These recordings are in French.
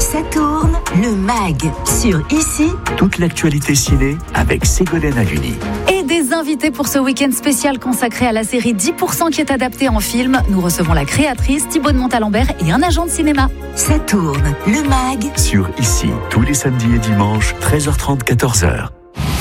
Ça tourne, le MAG sur Ici. Toute l'actualité ciné avec Ségolène Haluni. Et des invités pour ce week-end spécial consacré à la série 10% qui est adaptée en film. Nous recevons la créatrice Thibaut de Montalembert et un agent de cinéma. Ça tourne, le MAG Sur Ici, tous les samedis et dimanches, 13h30, 14h.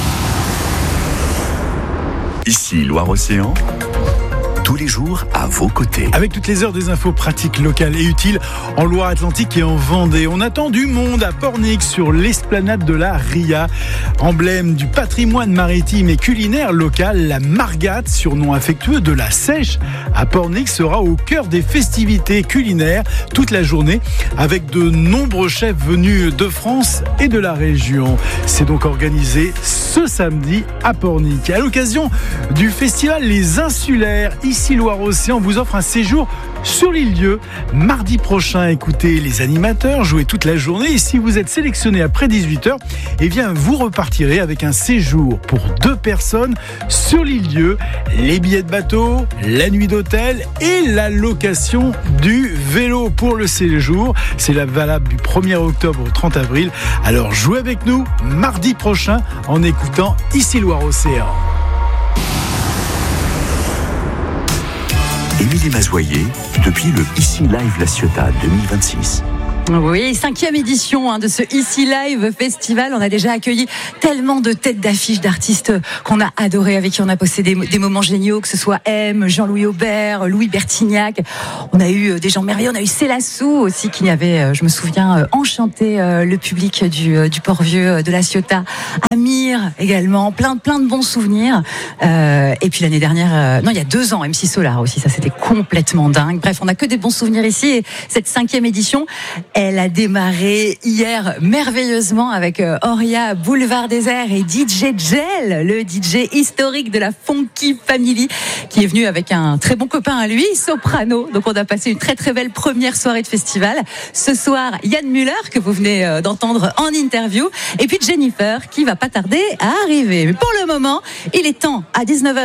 Ici, Loire-Océan. Tous les jours à vos côtés. Avec toutes les heures des infos pratiques, locales et utiles en Loire-Atlantique et en Vendée. On attend du monde à Pornic sur l'esplanade de la Ria. Emblème du patrimoine maritime et culinaire local, la Margate, surnom affectueux de la Sèche, à Pornic, sera au cœur des festivités culinaires toute la journée avec de nombreux chefs venus de France et de la région. C'est donc organisé ce samedi à Pornic. À l'occasion du festival Les Insulaires, Ici Loire-Océan vous offre un séjour sur l'île-dieu. Mardi prochain, écoutez les animateurs jouer toute la journée. Et si vous êtes sélectionné après 18h, eh bien, vous repartirez avec un séjour pour 2 personnes sur l'île-dieu. Les billets de bateau, la nuit d'hôtel et la location du vélo pour le séjour. C'est valable du 1er octobre au 30 avril. Alors jouez avec nous mardi prochain en écoutant Ici Loire-Océan. Émilie Mazoyer, depuis le Ici Live La Ciotat 2026. Oui, 5e édition de ce Ici Live Festival. On a déjà accueilli tellement de têtes d'affiche d'artistes qu'on a adorés, avec qui on a passé des moments géniaux, que ce soit M, Jean-Louis Aubert, Louis Bertignac. On a eu des gens merveilleux. On a eu Célassou aussi qui avait, je me souviens, enchanté le public du Port-Vieux de la Ciotat. Amir également, plein de bons souvenirs. Et puis l'année dernière, il y a 2 ans, MC Solar aussi, ça c'était complètement dingue. Bref, on a que des bons souvenirs ici. Et cette 5e édition, elle a démarré hier merveilleusement avec Oria, Boulevard Désert et DJ Gel, le DJ historique de la Funky Family, qui est venu avec un très bon copain à lui, Soprano. Donc on a passé une très très belle première soirée de festival. Ce soir, Yann Muller, que vous venez d'entendre en interview, et puis Jennifer, qui va pas tarder à arriver. Mais pour le moment, il est temps à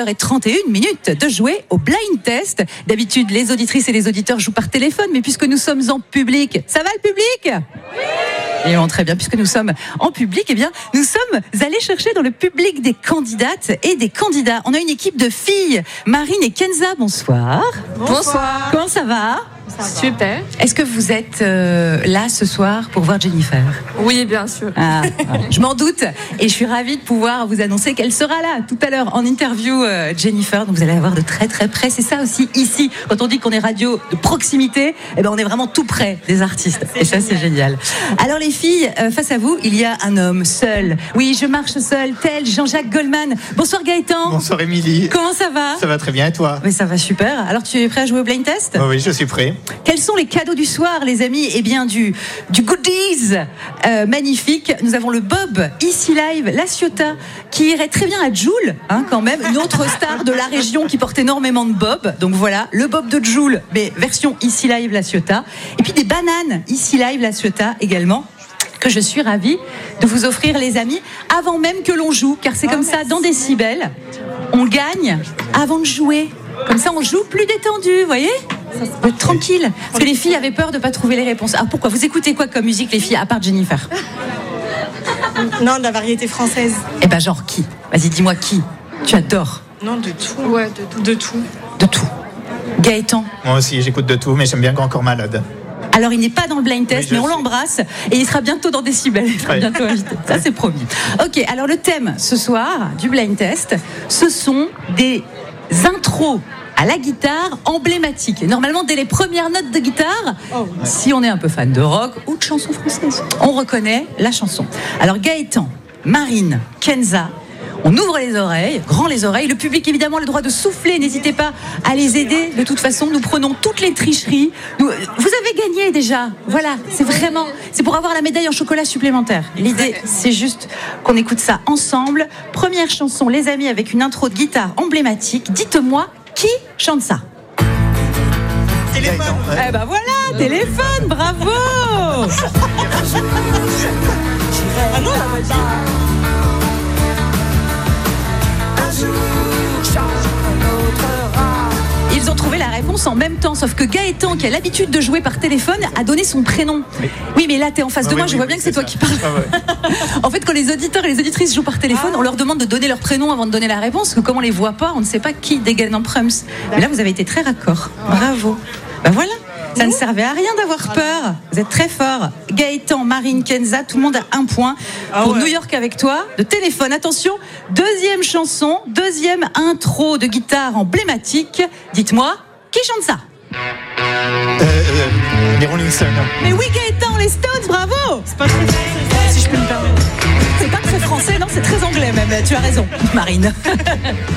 19h31 de jouer au blind test. D'habitude, les auditrices et les auditeurs jouent par téléphone, mais puisque nous sommes en public, ça va le public ? Oui. Et très bien, puisque nous sommes en public, eh bien, nous sommes allés chercher dans le public des candidates et des candidats. On a une équipe de filles. Marine et Kenza, bonsoir. Bonsoir. Comment ça va ? Super. Est-ce que vous êtes là ce soir pour voir Jennifer ? Oui, bien sûr. Je m'en doute, et je suis ravie de pouvoir vous annoncer qu'elle sera là tout à l'heure en interview, Jennifer. Donc vous allez la voir de très très près. C'est ça aussi ici, quand on dit qu'on est radio de proximité, on est vraiment tout près des artistes. Et ça, c'est génial. Alors les filles, face à vous, il y a un homme seul. Oui, je marche seul, tel Jean-Jacques Goldman. Bonsoir Gaëtan. Bonsoir Émilie. Comment ça va ? Ça va très bien, et toi ? Mais ça va super. Alors tu es prêt à jouer au blind test ? Oui, je suis prêt. Quels sont les cadeaux du soir, les amis ? Eh bien, du goodies magnifique. Nous avons le Bob Ici Live La Ciotat, qui irait très bien à Joule, quand même, une autre star de la région qui porte énormément de Bob. Donc voilà, le Bob de Joule, mais version Ici Live La Ciotat. Et puis des bananes Ici Live La Ciotat également, que je suis ravie de vous offrir, les amis, avant même que l'on joue, car c'est comme ça, dans Décibel, on gagne avant de jouer. Comme ça, on joue plus détendu, vous voyez ? Tranquille. Parce que les filles avaient peur de ne pas trouver les réponses. Ah, pourquoi ? Vous écoutez quoi comme musique, les filles, à part Jennifer ? Non, de la variété française. Eh ben, genre qui ? Vas-y, dis-moi qui tu adores. Non, de tout. Ouais, de tout. De tout. Gaëtan ? Moi aussi, j'écoute de tout, mais j'aime bien Grand Corps Malade. Alors, il n'est pas dans le blind test, mais on l'embrasse. Et il sera bientôt dans Décibel. Il sera bientôt invité. Ça, c'est promis. Ok, alors le thème ce soir du blind test, ce sont des intros à la guitare emblématiques. Et normalement, dès les premières notes de guitare, si on est un peu fan de rock ou de chansons françaises, on reconnaît la chanson. Alors Gaëtan, Marine, Kenza, on ouvre les oreilles, grand les oreilles. Le public, évidemment, a le droit de souffler. N'hésitez pas à les aider. De toute façon, nous prenons toutes les tricheries. Vous avez gagné déjà. Voilà, c'est pour avoir la médaille en chocolat supplémentaire. L'idée, c'est juste qu'on écoute ça ensemble. Première chanson, les amis, avec une intro de guitare emblématique. Dites-moi, qui chante ça ? Téléphone. Eh ben voilà, téléphone, bravo. Ah non, Ils ont trouvé la réponse en même temps. Sauf que Gaëtan, qui a l'habitude de jouer par téléphone, a donné son prénom. Oui, mais là, t'es en face de moi, je vois bien que c'est toi qui parles. En fait, quand les auditeurs et les auditrices jouent par téléphone, on leur demande de donner leur prénom avant de donner la réponse. Parce que comme on les voit pas, on ne sait pas qui dégaine en prums. Mais là, vous avez été très raccord. Bravo. Ben voilà. Ça ne servait à rien d'avoir peur. Vous êtes très fort. Gaëtan, Marine, Kenza, tout le monde a un point pour New York avec toi. De téléphone, attention. Deuxième chanson, deuxième intro de guitare emblématique. Dites-moi, qui chante ça? Les Rolling Stones. Mais oui, Gaëtan, les Stones, bravo. C'est pas très français, si je peux me permettre. C'est pas très français, non, c'est très anglais même. Tu as raison, Marine.